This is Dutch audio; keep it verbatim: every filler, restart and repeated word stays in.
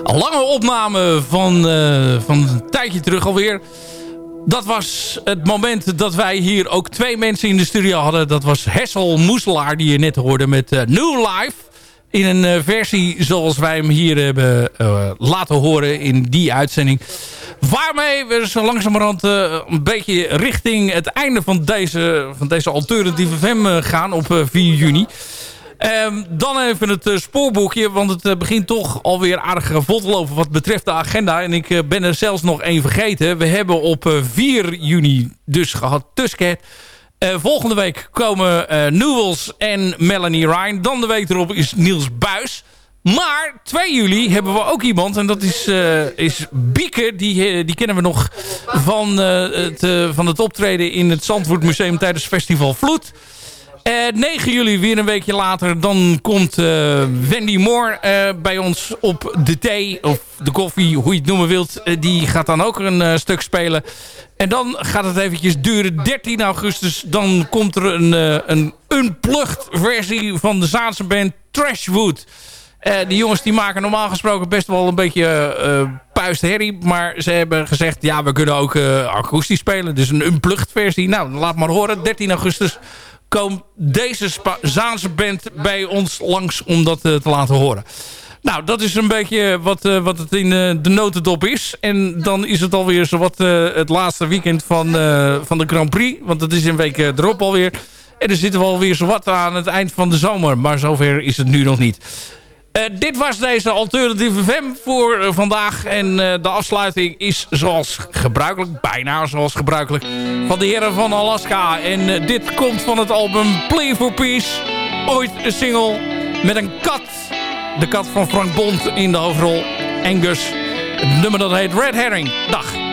Een lange opname van, uh, van een tijdje terug alweer. Dat was het moment dat wij hier ook twee mensen in de studio hadden. Dat was Hessel Moeselaar, die je net hoorde met uh, New Life. In een uh, versie zoals wij hem hier hebben uh, laten horen in die uitzending. Waarmee we zo langzamerhand uh, een beetje richting het einde van deze, van deze alternatieve F M uh, gaan op uh, vier juni. Um, dan even het uh, spoorboekje, want het uh, begint toch alweer aardig uh, vol te lopen wat betreft de agenda. En ik uh, ben er zelfs nog één vergeten. We hebben op uh, vier juni dus gehad Tusket. Uh, volgende week komen uh, Newells en Melanie Ryan. Dan de week erop is Niels Buijs. Maar twee juli hebben we ook iemand. En dat is, uh, is Bieke. Die, uh, die kennen we nog van, uh, het, uh, van het optreden in het Zandvoort Museum tijdens Festival Vloed. Uh, negen juli, weer een weekje later, dan komt uh, Wendy Moore uh, bij ons op de thee of de koffie, hoe je het noemen wilt. Uh, die gaat dan ook een uh, stuk spelen. En dan gaat het eventjes duren. dertien augustus, dan komt er een, uh, een unplugged versie van de Zaanse band Trashwood. Uh, die jongens die maken normaal gesproken best wel een beetje uh, puistherrie. Maar ze hebben gezegd, ja, we kunnen ook uh, akoestisch spelen. Dus een unplugged versie. Nou, laat maar horen. dertien augustus komt deze Spa- Zaanse band bij ons langs om dat uh, te laten horen. Nou, dat is een beetje wat, uh, wat het in uh, de notendop is. En dan is het alweer zowat uh, het laatste weekend van, uh, van de Grand Prix. Want dat is een week uh, erop alweer. En dan zitten we alweer zowat aan het eind van de zomer. Maar zover is het nu nog niet. Uh, dit was deze alternatieve F M voor uh, vandaag. En uh, de afsluiting is zoals gebruikelijk, bijna zoals gebruikelijk, van de heren van Alaska. En uh, dit komt van het album Play for Peace. Ooit een single met een kat. De kat van Frank Bond in de hoofdrol. Angus. Het nummer dat heet Red Herring. Dag.